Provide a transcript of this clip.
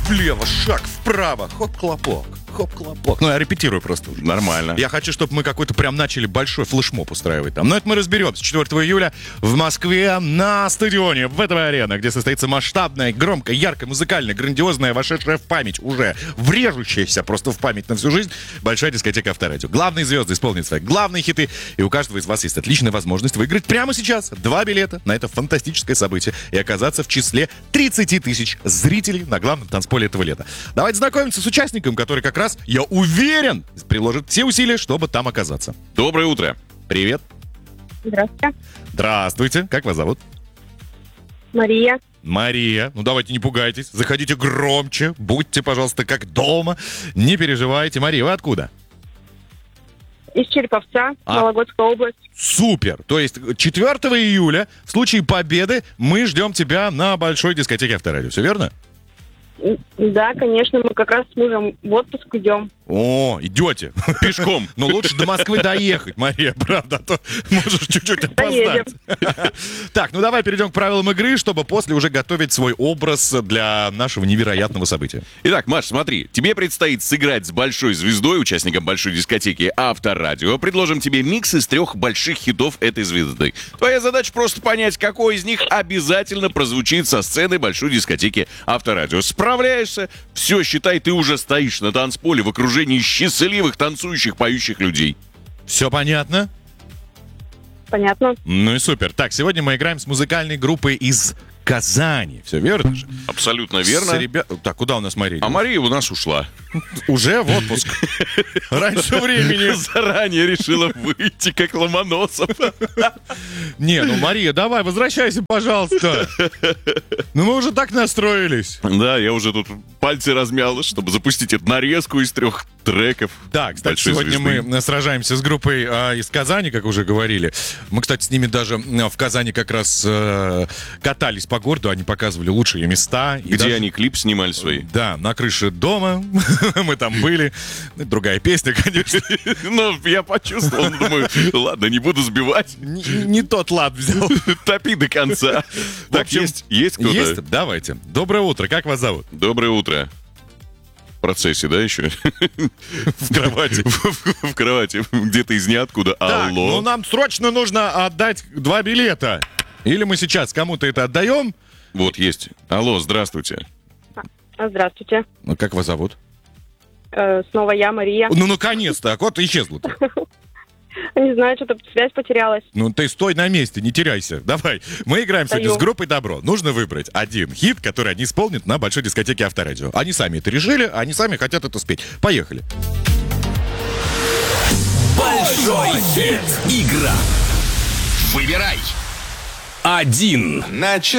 влево, шаг вправо, хоп-хлопок. Хоп-хлопок. Ну, я репетирую просто уже. Нормально. Я хочу, чтобы мы какой-то прям начали большой флешмоб устраивать там. Но это мы разберемся. 4 июля в Москве на стадионе ВТВ-арена, где состоится масштабная, громкая, яркая, музыкальная, грандиозная, вошедшая в память, уже врежущаяся просто в память на всю жизнь большая дискотека Авторадио. Главные звезды исполнят свои главные хиты, и у каждого из вас есть отличная возможность выиграть прямо сейчас 2 билета на это фантастическое событие и оказаться в числе 30 тысяч зрителей на главном танцполе этого лета. Давайте знакомиться с участником, который как раз, я уверен, приложит все усилия, чтобы там оказаться. Доброе утро. Привет. Здравствуйте. Здравствуйте. Как вас зовут? Мария. Мария. Ну, давайте не пугайтесь. Заходите громче. Будьте, пожалуйста, как дома. Не переживайте. Мария, вы откуда? Из Череповца, Вологодская область. Супер. То есть 4 июля, в случае победы, мы ждем тебя на большой дискотеке Авторадио. Все верно? Да, конечно, мы как раз с мужем в отпуск идем. О, идете. Пешком. Но лучше до Москвы доехать, Мария, правда, а то можешь чуть-чуть опоздать. Так, ну давай перейдем к правилам игры, чтобы после уже готовить свой образ для нашего невероятного события. Итак, Маш, смотри, тебе предстоит сыграть с большой звездой, участником большой дискотеки Авторадио. Предложим тебе микс из 3 больших хитов этой звезды. Твоя задача просто понять, какой из них обязательно прозвучит со сцены большой дискотеки Авторадио. Справляешься? Все, считай, ты уже стоишь на танцполе в окружении счастливых, танцующих, поющих людей. Все понятно? Понятно. Ну и супер. Так, сегодня мы играем с музыкальной группой из Казани. Все верно же? Абсолютно верно. Так, куда у нас Мария? А Мария у нас ушла. Уже в отпуск. Раньше времени. Заранее решила выйти, как Ломоносов. Не, ну, Мария, давай, возвращайся, пожалуйста. Ну, мы уже так настроились. Да, я уже тут пальцы размял, чтобы запустить эту нарезку из 3 треков. Да, кстати, большой сегодня звезды. мы сражаемся с группой из Казани, как уже говорили. Мы, кстати, с ними даже в Казани как раз катались по городу, они показывали лучшие места. И Где даже, они клип снимали свои? Да, на крыше дома мы там были. Другая песня, конечно. Ну, я почувствовал, думаю, ладно, не буду сбивать. Не тот лад взял. Топи до конца. Так, есть кто-то? Есть? Давайте. Доброе утро, как вас зовут? Доброе утро. В процессе, да, еще? В кровати. В кровати. Где-то из ниоткуда. Так, ну Алло. нам срочно нужно отдать 2 билета. Или мы сейчас кому-то это отдаем. Вот есть. Алло, здравствуйте. Здравствуйте. Ну, как вас зовут? Снова я, Мария. Ну, наконец-то, а кот исчезла-то. Не знаю, что-то связь потерялась. Ну, ты стой на месте, не теряйся. Давай. Мы играем сегодня Стою. с группой «Добро». Нужно выбрать один хит, который они исполнят на большой дискотеке Авторадио. Они сами это решили, они сами хотят это спеть. Поехали. Большой хит. Игра. Выбирай. 1. На